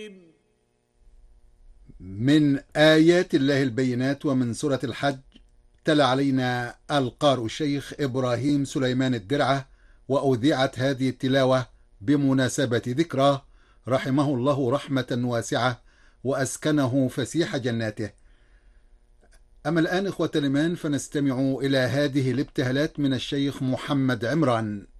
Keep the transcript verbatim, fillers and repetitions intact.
من آيات الله البينات ومن سورة الحج. تلا علينا القارئ الشيخ إبراهيم سليمان الدرعة، وأذيعت هذه التلاوة بمناسبة ذكراه رحمه الله رحمة واسعة وأسكنه فسيح جناته. أما الآن إخوة الإيمان فنستمع إلى هذه الابتهالات من الشيخ محمد عمران.